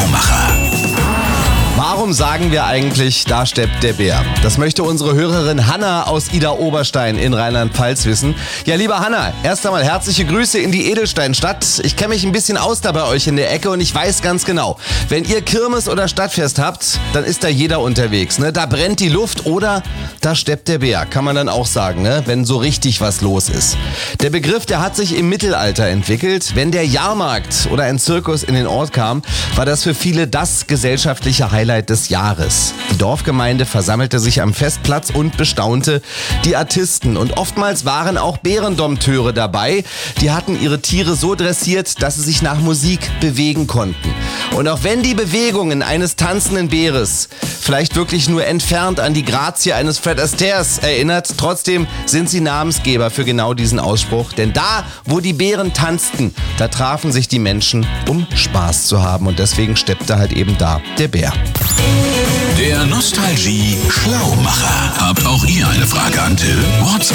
Schlaumacher. Warum sagen wir eigentlich, da steppt der Bär? Das möchte unsere Hörerin Hanna aus Idar-Oberstein in Rheinland-Pfalz wissen. Ja, liebe Hanna, erst einmal herzliche Grüße in die Edelsteinstadt. Ich kenne mich ein bisschen aus da bei euch in der Ecke und ich weiß ganz genau, wenn ihr Kirmes oder Stadtfest habt, dann ist da jeder unterwegs. Ne? Da brennt die Luft oder da steppt der Bär, kann man dann auch sagen, ne? Wenn so richtig was los ist. Der Begriff, der hat sich im Mittelalter entwickelt. Wenn der Jahrmarkt oder ein Zirkus in den Ort kam, war das für viele das gesellschaftliche Highlight des Jahres. Die Dorfgemeinde versammelte sich am Festplatz und bestaunte die Artisten. Und oftmals waren auch Bärendompteure dabei. Die hatten ihre Tiere so dressiert, dass sie sich nach Musik bewegen konnten. Und auch wenn die Bewegungen eines tanzenden Bäres vielleicht wirklich nur entfernt an die Grazie eines Fred Astaire's erinnert, trotzdem sind sie Namensgeber für genau diesen Ausspruch. Denn da, wo die Bären tanzten, da trafen sich die Menschen, um Spaß zu haben. Und deswegen steppte halt eben da der Bär. Der Nostalgie-Schlaumacher. Habt auch ihr eine Frage an Till? WhatsApp